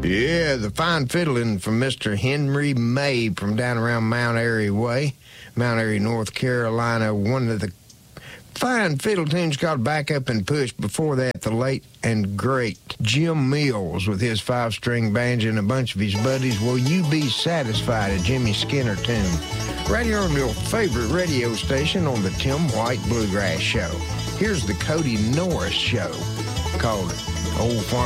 Yeah, the fine fiddling from Mr. Henry May from down around Mount Airy Way, Mount Airy, North Carolina. One of the fine fiddle tunes called Back Up and Push. Before that, the late and great Jim Mills with his 5-string banjo and a bunch of his buddies. Will You Be Satisfied, a Jimmy Skinner tune. Right here on your favorite radio station on the Tim White Bluegrass Show. Here's the Cody Norris Show called Old Farm.